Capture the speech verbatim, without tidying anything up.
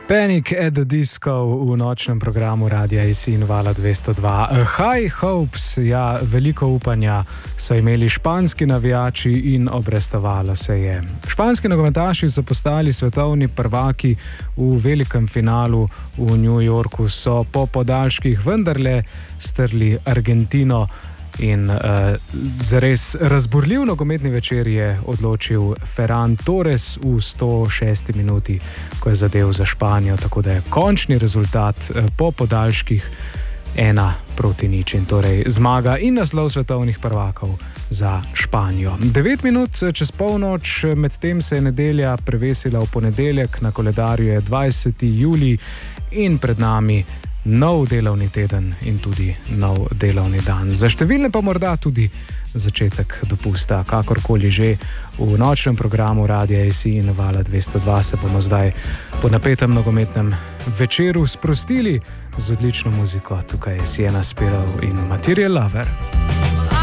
Panic at the Disco v nočnem programu Radia Isin Vala dvesto dva. High hopes, ja, veliko upanja so imeli španski navijači in obrestovalo se je. Španski nogometaši so postali svetovni prvaki v velikem finalu v New Yorku, so po podaljških vendarle strli Argentino. In uh, zares razburljiv nogometni večer je odločil Ferran Torres v sto šesti minuti, ko je zadel za Španijo, tako da je končni rezultat uh, po podaljških ena proti nič in torej zmaga in naslov svetovnih prvakov za Španijo. Devet minut čez polnoč, medtem se je nedelja prevesila v ponedeljek, na koledarju je dvajseti julij in pred nami nov delovni teden in tudi nov delovni dan. Za številne pa morda tudi začetek dopusta. Kakorkoli že, v nočnem programu Radia Isin Vala dvesto dva se bomo zdaj po napetem nogometnem večeru sprostili z odlično muziko. Tukaj je Sienna Spirou in Material Lover.